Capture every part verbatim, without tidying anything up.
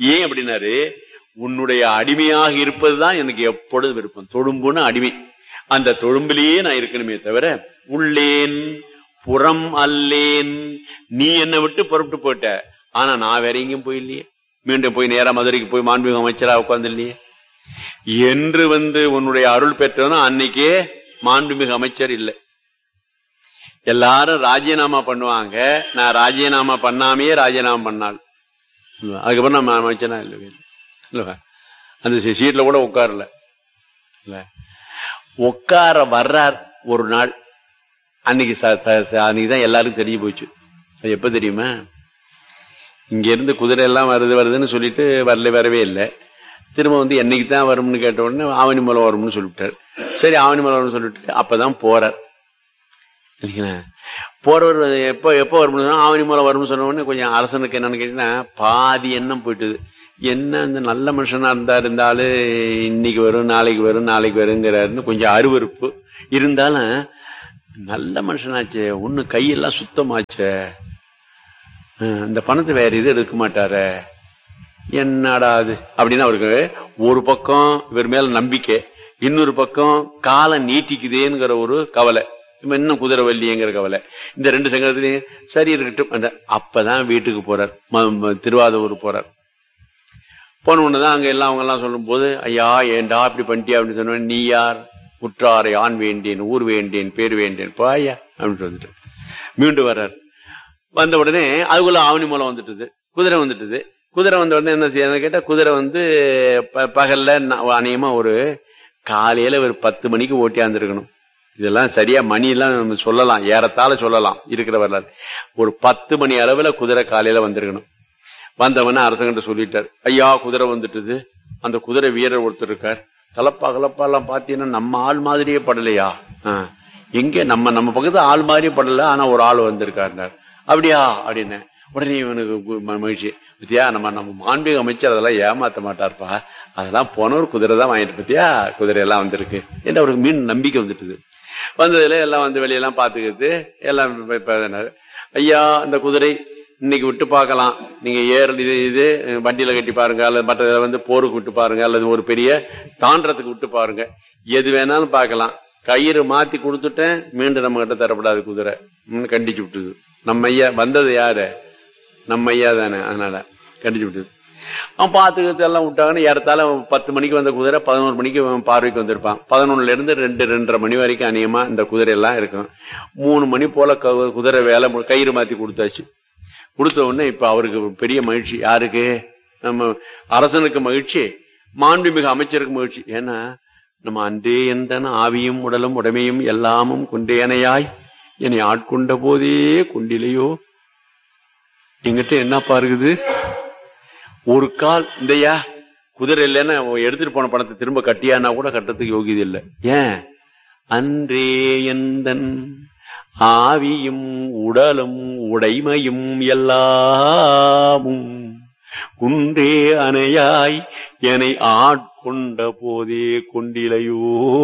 ஏன் அப்படின்னாரு, உன்னுடைய அடிமையாக இருப்பதுதான் எனக்கு எப்பொழுது விருப்பம். தொழும்புன்னு அடிமை, அந்த தொழும்பிலேயே நான் இருக்கணுமே தவிர உள்ளேன் புறம் அல்லேன். நீ என்னை விட்டு புறப்பட்டு போயிட்ட, ஆனா நான் வேற எங்கேயும் போயில்லையே, மீண்டும் போய் நேரா மதுரைக்கு போய் மாண்புமிகு அமைச்சரா உட்கார்ந்து இல்லையே என்று வந்து உன்னுடைய அருள் பெற்றவனும் அன்னைக்கே மாண்புமிகு அமைச்சர் இல்லை. எல்லாரும் ராஜினாமா பண்ணுவாங்க, நான் ராஜினாமா பண்ணாமையே ராஜினாமா பண்ணாள். அதுக்கப்புறம் நம்ம அமைச்சனா இல்லை, அந்த சீட்ல கூட உட்காரல. உட்கார வர்றார் ஒரு நாள், அன்னைக்கு அன்னைக்குதான் எல்லாருக்கும் தெரிய போச்சு. அது எப்ப தெரியுமா, இங்க இருந்து குதிரை எல்லாம் வருது வருதுன்னு சொல்லிட்டு வரல, வரவே இல்லை. திரும்ப வந்து என்னைக்கு தான் வரும்னு கேட்ட உடனே ஆவணி மூலம் வரும்னு சொல்லிவிட்டார். சரி ஆவணி மூலம் வரும்னு சொல்லிட்டு அப்பதான் போறார். போறவர் எப்போ எப்போ வரும்னு ஆவணி மூலம் வரும்னு சொன்ன உடனே கொஞ்சம் அரசனுக்கு என்னன்னு கேட்டீங்கன்னா பாதி எண்ணம் போயிட்டுது. என்ன இந்த நல்ல மனுஷனா இருந்தா இருந்தாலும் இன்னைக்கு வரும் நாளைக்கு வரும் நாளைக்கு வருங்கிறாருன்னு கொஞ்சம் அருவருப்பு இருந்தாலும், நல்ல மனுஷனாச்சே, ஒண்ணு கையெல்லாம் சுத்தமாச்சே, இந்த பணத்தை வேற இது எடுக்க மாட்டார, என்னடா அது அப்படின்னு அவருக்கு ஒரு பக்கம் இவர் மேல நம்பிக்கை, இன்னொரு பக்கம் காலம் நீட்டிக்குதேங்கிற ஒரு கவலை, இன்னும் குதிரை வள்ளிங்கிற கவலை. இந்த ரெண்டு சங்கத்திலையும் சரி இருக்கட்டும். அப்பதான் வீட்டுக்கு போறார், திருவாதூர் போறார். போன ஒண்ணுதான் அங்க எல்லாம் அவங்க எல்லாம் சொல்லும் போது, ஐயா ஏண்டா இப்படி பண்ணிட்டியா அப்படின்னு சொன்ன, நீ யார், உற்றாரை ஆண் வேண்டேன் ஊர் வேண்டேன் பேர் வேண்டேன் பாயா அப்படின்னு சொல்லிட்டு மீண்டும் வர்றார். வந்த உடனே அதுக்குள்ள ஆவணி மூலம் வந்துட்டுது, குதிரை வந்துட்டுது. குதிரை வந்த உடனே என்ன செய்ய கேட்டா, குதிரை வந்து பகல்ல அநேகமா ஒரு காலையில ஒரு பத்து மணிக்கு ஓட்டியாந்துருக்கணும். இதெல்லாம் சரியா மணி எல்லாம் நம்ம சொல்லலாம், ஏறத்தாழ சொல்லலாம் இருக்கிற வரலாறு. ஒரு பத்து மணி அளவுல குதிரை காலையில வந்திருக்கணும். வந்தவன அரசங்கிட்ட சொல்லிட்டார், ஐயா குதிரை வந்துட்டுது. அந்த குதிரை வீரர் ஒருத்தர் இருக்கார், தலப்பா கலப்பா எல்லாம் பாத்தீங்கன்னா நம்ம ஆள் மாதிரியே படலையா, எங்க நம்ம நம்ம பக்கத்து ஆள் மாதிரியே படல, ஆனா ஒரு ஆள் வந்திருக்காரு. அப்படியா அப்படின்னு உடனே இவனுக்கு மகிழ்ச்சி. பத்தியா நம்ம நம்ம மாண்புமிகு அமைச்சர் அதெல்லாம் ஏமாத்த மாட்டார்ப்பா, அதெல்லாம் போனவர் குதிரை தான் வாங்கிட்டு பத்தியா குதிரை எல்லாம் வந்திருக்கு என்று அவருக்கு மீன் நம்பிக்கை வந்துட்டுது. வந்ததுல எல்லாம் வந்து வெளியெல்லாம் பாத்துக்கிட்டு எல்லாம், ஐயா இந்த குதிரை இன்னைக்கு விட்டு பார்க்கலாம், நீங்க ஏர் இது இது வண்டியில கட்டி பாருங்க, அல்லது மற்ற வந்து போருக்கு விட்டு பாருங்க, அல்லது ஒரு பெரிய தாண்டறதுக்கு விட்டு பாருங்க, எது வேணாலும் பார்க்கலாம். கயிறு மாத்தி கொடுத்துட்டேன், மீண்டும் நம்ம கிட்ட தரப்படாது குதிரை கண்டிச்சு விட்டுது. நம்ம ஐயா வந்தது யாரு, நம்ம ஐயா தானே, அதனால கண்டிச்சு விட்டுது. அவன் பாத்துக்கிறது எல்லாம் விட்டாங்கன்னு ஏறத்தால பத்து மணிக்கு வந்த குதிரை பதினோரு மணிக்கு பார்வைக்கு வந்திருப்பான். பதினொன்னுல இருந்து ரெண்டு ரெண்டரை மணி வரைக்கும் அநேகமா இந்த குதிரை எல்லாம் இருக்கும். மூணு மணி போல குதிரை வேலை கயிறு மாத்தி கொடுத்தாச்சு. கொடுத்த உடனே இப்ப அவருக்கு பெரிய மகிழ்ச்சி. யாருக்கு, நம்ம அரசனுக்கு மகிழ்ச்சி, மாண்புமிகு அமைச்சருக்கு மகிழ்ச்சி. ஏன்னா நம்ம அன்றே எந்த ஆவியும் உடலும் உடமையும் எல்லாமும் கொண்டேனையாய் என்னை ஆட்கொண்ட போதே கொண்டிலையோ, எங்கிட்ட என்னப்பா இருக்குது ஒரு கால் இந்தையா குதிரை இல்லைன்னா எடுத்துட்டு போன பணத்தை திரும்ப கட்டியானா கூட கட்டத்துக்கு யோகியது இல்லை. ஏன், அன்றே எந்தன் ஆவியும் உடலும் உடைமையும் எல்லாமும் குன்றே அணையாய் என்னை ஆட்கொண்ட போதே கொண்டிலையோ,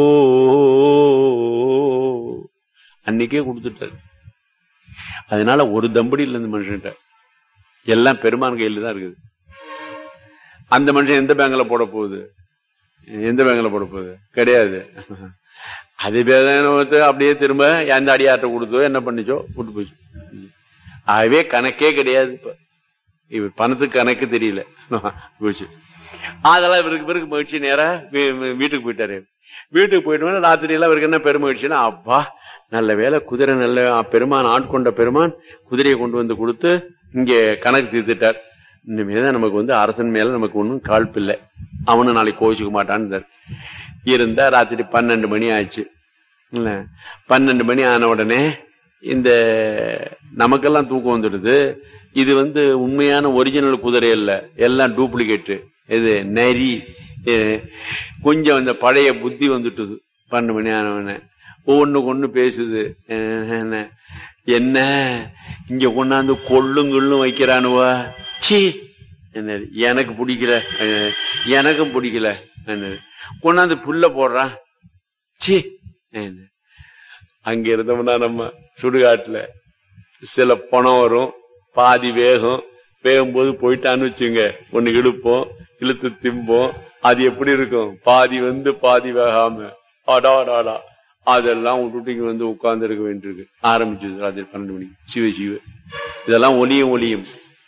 அன்னைக்கே கொடுத்துட்டாரு. அதனால ஒரு தம்படி இல்லை இந்த மனுஷன்ட்ட, எல்லாம் பெருமான் கையில தான் இருக்குது. அந்த மனுஷன் எந்த பேங்க்ல போட போகுது, எந்த பேங்க்ல போட போகுது கிடையாது. அது பேத அப்படியே திரும்ப எந்த அடியாட்ட கொடுத்தோ என்ன பண்ணிச்சோ விட்டு போச்சு. ஆகவே கணக்கே கிடையாது. இப்ப இவ பணத்துக்கு கணக்கு தெரியல போச்சு. அதெல்லாம் இவருக்கு பிறகு மகிழ்ச்சி நேரா வீட்டுக்கு போயிட்டாரு. வீட்டுக்கு போயிட்டு ராத்திரி எல்லாம் இவருக்கு என்ன பெருமகிழ்ச்சின்னா, அப்பா நல்ல வேலை குதிரை நல்ல பெருமான் ஆட்கொண்ட பெருமான் குதிரையை கொண்டு வந்து கொடுத்து இங்க கணக்கு தீர்த்துட்டார். இனிமேதான் நமக்கு வந்து அரசன் மேல நமக்கு ஒன்னும் காழ்ப்பில்லை, அவனு நாளைக்கு கோவிச்சுக்க மாட்டான்னு இருந்தா. ராத்திரி பன்னெண்டு மணி ஆச்சு. இல்ல பன்னெண்டு மணி ஆன உடனே இந்த நமக்கெல்லாம் தூக்கம் வந்துடுது. இது வந்து உண்மையான ஒரிஜினல் குதிரை இல்ல, எல்லாம் டூப்ளிகேட்டு. இது நரி. கொஞ்சம் இந்த பழைய புத்தி வந்துட்டுது. பன்னெண்டு மணி ஆனவன ஒவ்வொன்னுக்கு ஒண்ணு பேசுது. என்ன இங்க கொண்டாந்து கொள்ளுங்கள்னு வைக்கிறானுவா, சி என்னது எனக்கு பிடிக்கல, எனக்கும் பிடிக்கல. என்னது கொண்டாந்து புல்ல போடுறான், சி. அங்க இருந்தோம்னா நம்ம சுடுகாட்டுல சில பணம் வரும், பாதி வேகம், வேகும்போது போயிட்டான்னு வச்சுங்க, ஒண்ணு இழுப்போம், இழுத்து திம்போம். அது எப்படி இருக்கும்? பாதி வந்து பாதி வேகாம அடாடாடா அதெல்லாம் விட்டுட்டு இங்க வந்து உட்கார்ந்து இருக்க வேண்டியிருக்கு. ஆரம்பிச்சது ராத்திரி பன்னெண்டு மணிக்கு. சிவ சிவ இதெல்லாம் ஒளியும் ஒளியும்.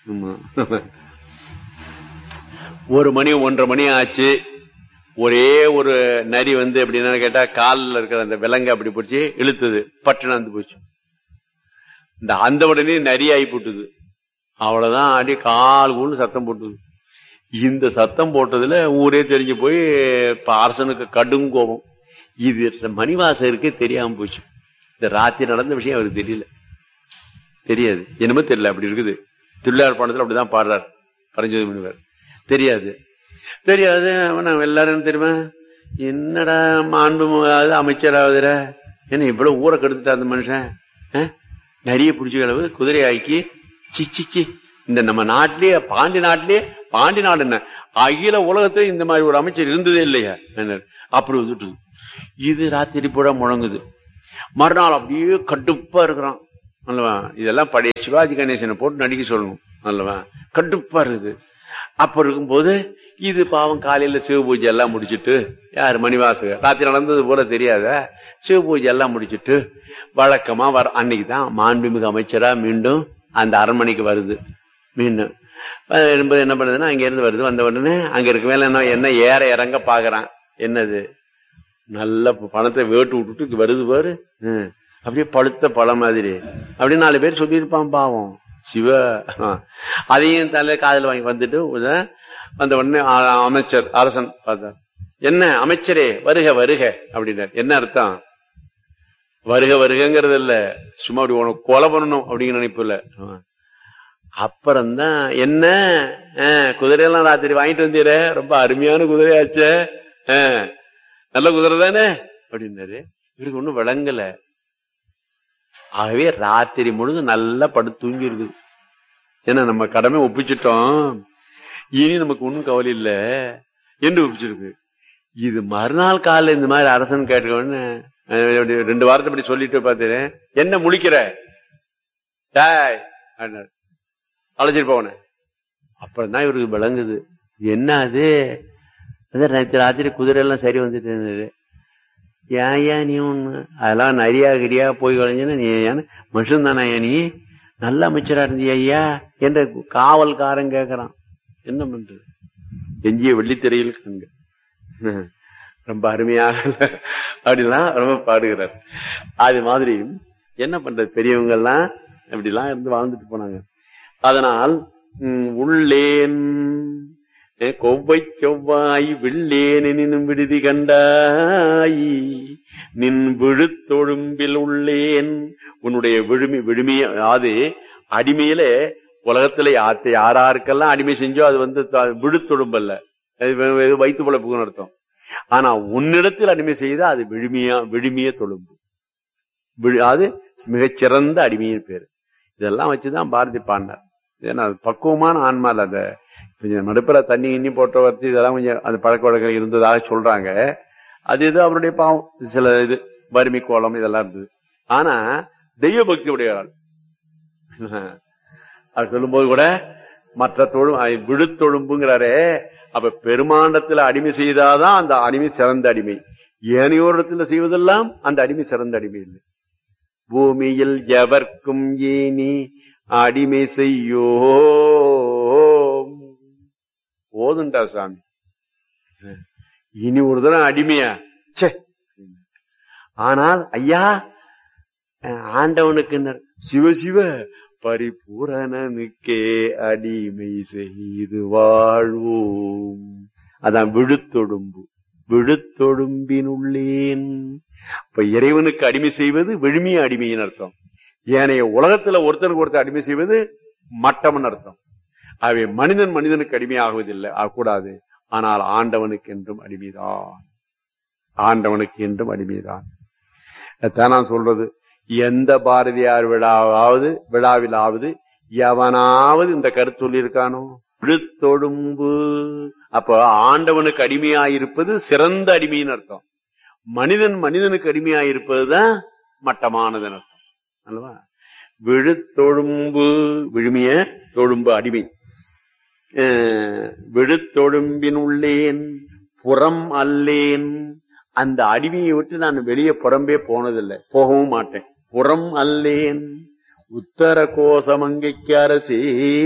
ஒரு மணி ஒன்றரை மணி ஆச்சு. ஒரே ஒரு நரி வந்து எப்படின்னா கேட்டா காலில் இருக்கிற அந்த விலங்கு அப்படி பிடிச்சி இழுத்தது, பட்டுனாந்து போச்சு. இந்த அந்த உடனே நரி ஆகி போட்டுது. அவ்வளவுதான், அடி கால் கூண்டு சத்தம் போட்டுது. இந்த சத்தம் போட்டதுல ஊரே தெரிஞ்சு போய் அரசனுக்கு கடும் கோபம். இது மணிவாசகருக்கே தெரியாம போச்சு. இந்த ராத்திரி நடந்த விஷயம் அவருக்கு தெரியல, தெரியாது, என்னமோ தெரியல. அப்படி இருக்குது. திருவிளையார் பாடத்துல அப்படிதான் பாடுறார் பரஞ்சோதி முனிவர். தெரியாது தெரியாது எல்லாரும் தெரியுமா? என்னடா மாண்பு அமைச்சராவதுற, என்ன இவ்வளவு ஊரை கெடுத்துட்டா அந்த மனுஷன், நிறைய பிடிச்ச அளவு குதிரை ஆக்கி சிச்சி. இந்த நம்ம நாட்டிலேயே பாண்டி நாட்டிலேயே பாண்டி நாடு என்ன அகில உலகத்துல இந்த மாதிரி ஒரு அமைச்சர் இருந்ததே இல்லையா அப்படி வந்துட்டு. இது ராத்திரி பூரா முழங்குது. மறுநாள் அப்படியே கடுப்பா இருக்கிறான் அல்லவா. இதெல்லாம் பழைய சிவாஜி கணேசனை போட்டு நடிக்க சொல்லணும் அல்லவா. கடுப்பா இருக்குது. அப்ப இருக்கும்போது இது பாவம் காலையில சிவ பூஜை எல்லாம் முடிச்சுட்டு, யாரு மணிவாசகர் ராத்திரி நடந்தது போல தெரியாத சிவ பூஜை எல்லாம் முடிச்சுட்டு வழக்கமா வர அன்னைக்குதான் மாண்புமிகு அமைச்சரா மீண்டும் அந்த அரண்மனைக்கு வருது. மீண்டும் என்ன பண்ணுதுன்னா அங்க இருந்து வருது. வந்த உடனே அங்க இருக்க மேல என்ன என்ன ஏற இறங்க பாக்குறான். என்னது நல்ல பணத்தை வேட்டு விட்டுட்டு வருது பாரு, அப்படியே பழுத்த பழம் மாதிரி அப்படியே நாலு பேர் சொல்லியிருப்பான் பாவம் சிவ. அதையும் தலை காதல் வாங்கி வந்துட்டு வந்த உடனே அமைச்சர் அரசன் பார்த்தார். என்ன அமைச்சரே வருக வருக அப்படின்னார். என்ன அர்த்தம்? வருக வருகிறது இல்ல, சும்மா அப்படி உனக்கு கொலை பண்ணணும் அப்படிங்கிற நினைப்பு இல்ல. அப்புறம்தான் என்ன குதிரையெல்லாம் ராத்திரி வாங்கிட்டு வந்தீர, ரொம்ப அருமையான குதிரையாச்ச, நல்ல குதிரை தானே அப்படின்னாரு. இவருக்கு ஒண்ணும் விளங்கல. ஆகவே ராத்திரி முழுது நல்லா படுத்து தூங்கி இருக்குது. ஏன்னா நம்ம கடமை ஒப்பிச்சிட்டோம், இனி நமக்கு ஒன்னும் கவலை இல்லை என்று ஒப்பிச்சிருக்கு. இது மறுநாள் காலைல இந்த மாதிரி அரசன் கேட்டுக்கோன்னு ரெண்டு வாரத்தை படி சொல்லிட்டு பார்த்தேன். என்ன முழிக்கிற அழைச்சிட்டு போன. அப்புறம் தான் இவருக்கு விளங்குது. என்ன அது நேற்று ராத்திரி குதிரை எல்லாம் சரி வந்துட்டு. ஏன் ஏன் நீ ஒண்ணு அதெல்லாம் நரியா கிரியா போய் கலைஞ்சுன்னா நீ ஏன் மனுஷன் தானா நீ நல்ல அமைச்சரா இருந்தியா ஐயா என்ற காவல்காரன் கேட்கறான். என்ன பண்றது? எஞ்சிய வெள்ளித்திரையில் கண்க ரொம்ப அருமையாக அப்படிலாம் ரொம்ப பாடுகிறார். அது மாதிரி என்ன பண்றது, பெரியவங்க எல்லாம் அப்படிலாம் இருந்து வாழ்ந்துட்டு போனாங்க. அதனால் உள்ளேன் கொவ்வை செவ்வாய் வில்லேனும் விடுதி கண்டாய் நின் விழுத்தொழும்பில் உள்ளேன். உன்னுடைய விழுமி விழுமிய அது அடிமையில உலகத்துல யாத்தை யாராருக்கெல்லாம் அடிமை செஞ்சோ அது வந்து விழுத்தொழும்பல்ல, வைத்து பொழப்புக்குன்னு அர்த்தம். ஆனா உன்னிடத்தில் அடிமை செய்தா அது விழுமியா விழுமிய தொழும்பு. அது மிகச்சிறந்த அடிமையின் பேரு. இதெல்லாம் வச்சுதான் பாரதி பாடினார். ஏன்னா பக்குவமான ஆன்மால் அந்த கொஞ்சம் நடுப்புற தண்ணி இன்னி போட்ட வச்சு இதெல்லாம் கொஞ்சம் அந்த பழக்க வழக்கம் இருந்ததாக சொல்றாங்க. அது இது அவருடைய பாவம், சில இது வறுமை கோலம் இதெல்லாம் இருந்தது. ஆனா தெய்வ பக்தி உடையவர்கள் அது சொல்லும் போது கூட மற்ற தொழு விழுத்தொழும்புங்கிறாரே, அப்ப பெருமாண்டத்துல அடிமை செய்தாதான் அந்த அடிமை சிறந்த அடிமை. ஏனையோரிடத்துல செய்வதெல்லாம் அந்த அடிமை சிறந்த அடிமை இல்லை. பூமியில் எவர்க்கும் ஏனி அடிமை செய்யோ போதுண்டா சாமி, இனி ஒரு தடவை அடிமையா சே. ஆனால் ஐயா ஆண்டவனுக்கு சிவசிவ பரிபூரணனுக்கே அடிமை செய்து வாழ்வோம். அதான் விழுத்தொடும்பு. விழுத்தொடும்பினுள்ளேன். இப்ப இறைவனுக்கு அடிமை செய்வது விழுமிய அடிமையின் அர்த்தம். ஏனைய உலகத்துல ஒருத்தருக்கு ஒருத்தர் அடிமை செய்வது மட்டம்னு அர்த்தம். அவை மனிதன் மனிதனுக்கு அடிமையாகுவதில்லை, ஆகக்கூடாது. ஆனால் ஆண்டவனுக்கு என்றும் அடிமைதான். ஆண்டவனுக்கு என்றும் அடிமைதான். அதான் நான் சொல்றது. எந்த பாரதியார் விழாவாவது விழாவிலாவது எவனாவது இந்த கருத்து சொல்லியிருக்கானோ விழுத்தொழும்பு. அப்ப ஆண்டவனுக்கு அடிமையாயிருப்பது சிறந்த அடிமையின் அர்த்தம். மனிதன் மனிதனுக்கு அடிமையாயிருப்பதுதான் மட்டமானதுன்னு அர்த்தம் அல்லவா. விழுத்தொழும்பு விழுமிய தொழும்பு அடிமை. விழுத்தொழும்பின் உள்ளேன் புறம் அல்லேன். அந்த அடிமையை விட்டு நான் வெளியே புறம்பே போனதில்லை, போகவும் மாட்டேன். புறம் அல்லேன் உத்தர கோசமங்கைக்கு அரசே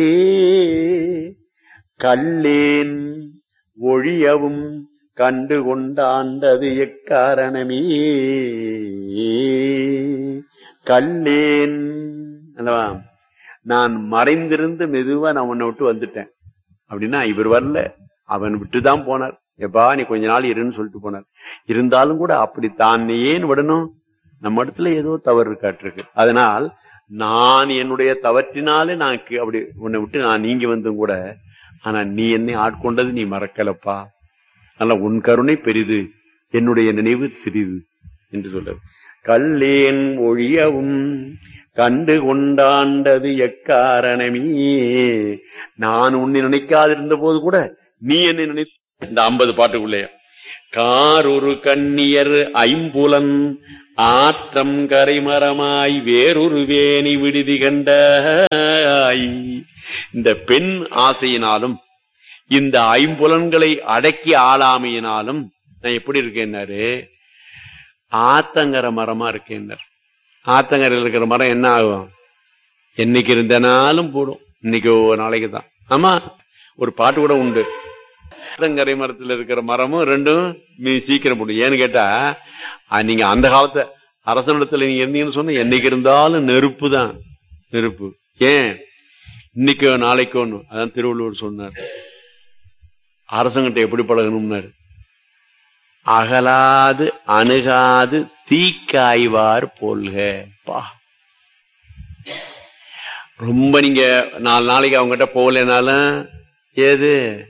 கல்லேன் ஒழியவும் கண்டு கொண்டாண்டது எக்காரணமே. கல்லேன் அல்லவா, நான் மறைந்திருந்து மெதுவா நான் உன்னை விட்டு வந்துட்டேன் அப்படின்னா, இவர் வரல, அவன் விட்டுதான் போனார். எப்பா நீ கொஞ்ச நாள் இருன்னு சொல்லிட்டு போனார். இருந்தாலும் கூட அப்படி தான் ஏன் விடணும்? நம்ம இடத்துல ஏதோ தவறு இருக்காட்டிருக்கு. அதனால் நான் என்னுடைய தவற்றினாலே நான் அப்படி உன்னை விட்டு நான் நீங்கி வந்தும் கூட, ஆனா நீ என்னை ஆட்கொண்டது நீ மறக்கலப்பா, ஆனா உன் கருணை பெரிது, என்னுடைய நினைவு சிறிது என்று சொல்ற. கல்லேன் ஒழியவும் கண்டு கொண்டாண்டது எக்காரணமே. நான் உன்னை நினைக்காதிருந்த போது கூட நீ என்னை நினை. இந்த ஐம்பது பாட்டுக்குள்ளே கார் ஒரு கண்ணியர் ஐம்புலன் ஆற்றம் கரைமரமாய் வேறொரு வேணி விடுதி கண்டாய். இந்த பெண் ஆசையினாலும் இந்த ஐம்புலன்களை அடக்கி ஆளாமையினாலும் நான் எப்படி இருக்கேன்னாரு, ஆத்தங்கர மரமா இருக்கேன்னார். ஆத்தங்கரையில் இருக்கிற மரம் என்ன ஆகும்? என்னைக்கு இருந்தனாலும் போடும், இன்னைக்கோ நாளைக்கு தான். ஆமா, ஒரு பாட்டு கூட உண்டு, ஆத்தங்கரை மரத்தில் இருக்கிற மரமும் ரெண்டும் நீ சீக்கிரம் போடும். ஏன்னு கேட்டா, நீங்க அந்த காலத்தை அரசனிடத்துல நீங்க இருந்தீங்கன்னு சொன்னா என்னைக்கு இருந்தாலும் நெருப்பு தான், நெருப்பு. ஏன் இன்னைக்கோ நாளைக்கோன்னு? அதான் திருவள்ளுவர் சொன்னார், அரசங்கிட்ட எப்படி பழகணும்னாரு, அகலாது அணுகாது தீக்காய்வார் போல்க. பா, ரொம்ப நீங்க நாலு நாளைக்கு அவங்ககிட்ட போகலனாலும் ஏது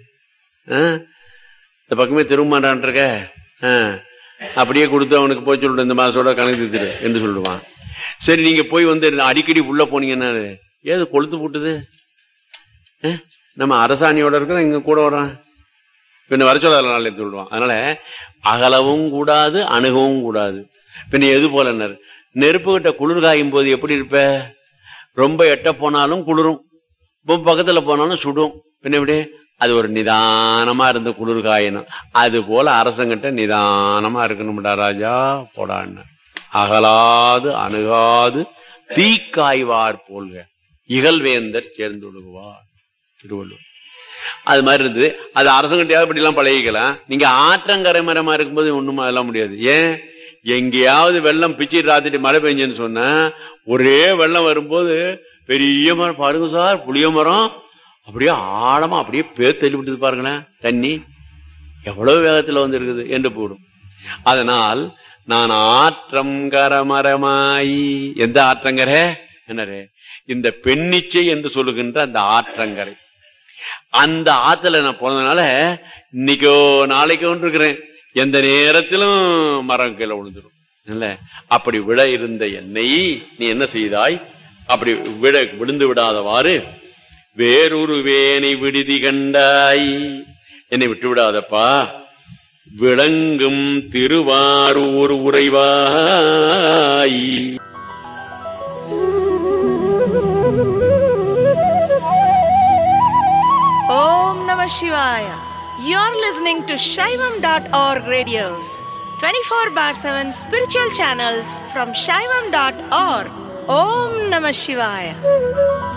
இந்த பக்கமே திரும்பமாட்டான் இருக்க, அப்படியே கொடுத்து அவனுக்கு போய் சொல்லிட்டு இந்த மாசோட கணக்கு திரு என்று சொல்லுவான். சரி, நீங்க போய் வந்து அடிக்கடி உள்ள போனீங்கன்னா ஏது கொளுத்து போட்டுது, நம்ம அரசாணியோட இருக்கிறோம், இங்க கூட வரான், பின்ன வர சொல்லாத எடுத்து சொல்லுவான். அதனால அகலவும் கூடாது அணுகவும் கூடாது. பின்ன எது போல நெருப்பு கிட்ட குளிர் காயும் போது எப்படி இருப்ப? ரொம்ப எட்ட போனாலும் குளிரும், பக்கத்துல போனாலும் சுடும். பின்ன எப்படி? அது ஒரு நிதானமா இருந்து குளிர் காயணும். அது போல அரசங்கிட்ட நிதானமா இருக்கணும்டா ராஜா போடான்னு. அகலாது அணுகாது தீக்காய்வார் போல்க இகழ்வேந்தர் சேர்ந்து விடுவார் திருவள்ளுவர். அது மாதிரி இருந்தது. அது அரசங்கிட்டையாவது இப்படி எல்லாம் பழகிக்கலாம். நீங்க ஆற்றங்கரை மரமா இருக்கும்போது ஒண்ணும் அதெல்லாம் முடியாது. ஏன், எங்கேயாவது வெள்ளம் பிச்சு ராத்திட்டு மழை பெஞ்சுன்னு சொன்னா ஒரே வெள்ளம் வரும்போது பெரிய மரம் பாருங்க சார், புளிய மரம் அப்படியே ஆழமா அப்படியே பேர் தள்ளி விட்டது பாருங்களேன், தண்ணி எவ்வளவு வேகத்துல வந்து இருக்குது என்று போடும். அதனால் நான் ஆற்றங்கரமரமாய், எந்த ஆற்றங்கரை என்னரே, இந்த பெண்ணிச்சை என்று சொல்லுகின்ற அந்த ஆற்றங்கரை, அந்த ஆத்துல நான் போனதுனால இன்னைக்கோ நாளைக்கோ இருக்கிறேன், எந்த நேரத்திலும் மரம் கீழே விழுந்துடும். இல்ல, அப்படி விட இருந்த என்னை நீ என்ன செய்தாய்? அப்படி விட விழுந்து விடாதவாறு வேறொரு வேனை விடுதி கண்டாய், என்னை விட்டு விடாதப்பா. விளங்கும் Thiruvarur உறைவாய். Om Namah Shivaya. You're listening to Shaivam dot org radios, twenty-four bar seven spiritual channels from Shaivam dot org. Om Namah Shivaya.